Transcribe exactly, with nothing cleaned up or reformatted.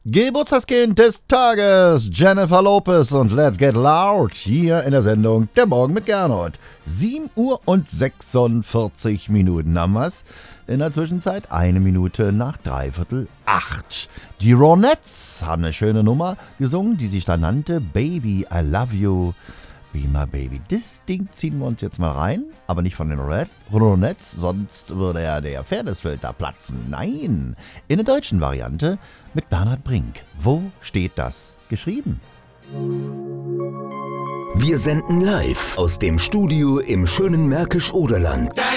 Geburtstagskind des Tages, Jennifer Lopez und Let's Get Loud, hier in der Sendung Der Morgen mit Gernot. sieben Uhr und sechsundvierzig Minuten haben wir's. In der Zwischenzeit eine Minute nach dreiviertel acht. Die Ronettes haben eine schöne Nummer gesungen, die sich da nannte Baby, I Love You. Be My Baby. Das Ding ziehen wir uns jetzt mal rein, aber nicht von den Ronettes, sonst würde ja der Fairnessfilter platzen. Nein, in der deutschen Variante mit Bernhard Brink. Wo steht das geschrieben? Wir senden live aus dem Studio im schönen Märkisch-Oderland.